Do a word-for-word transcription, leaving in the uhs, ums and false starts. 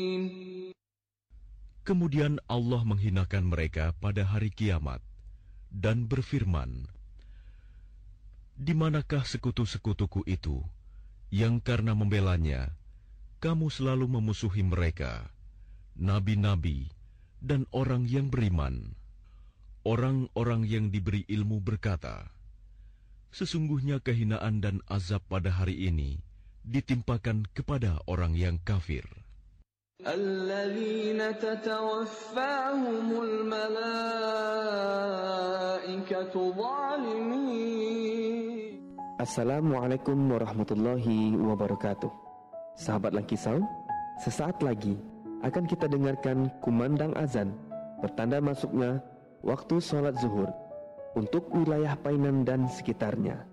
Kemudian Allah menghinakan mereka pada hari kiamat dan berfirman, "Di manakah sekutu-sekutuku itu yang karena membelanya kamu selalu memusuhi mereka, nabi-nabi dan orang yang beriman?" Orang-orang yang diberi ilmu berkata, "Sesungguhnya kehinaan dan azab pada hari ini ditimpakan kepada orang yang kafir." الذين تتوفاهم الملائكة ظالمي. Assalamualaikum warahmatullahi wabarakatuh. Sahabat Langkisau, sesaat lagi akan kita dengarkan kumandang azan bertanda masuknya waktu sholat zuhur untuk wilayah Painan dan sekitarnya.